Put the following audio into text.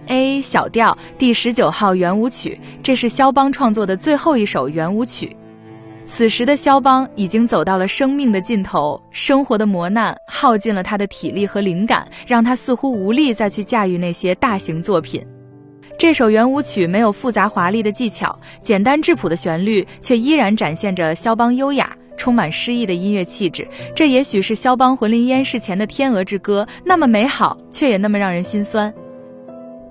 A 小调第19号圆舞曲，这是肖邦创作的最后一首圆舞曲。此时的肖邦已经走到了生命的尽头，生活的磨难耗尽了他的体力和灵感，让他似乎无力再去驾驭那些大型作品。这首圆舞曲没有复杂华丽的技巧，简单质朴的旋律却依然展现着肖邦优雅充满诗意的音乐气质。这也许是肖邦魂灵烟逝前的天鹅之歌，那么美好却也那么让人心酸。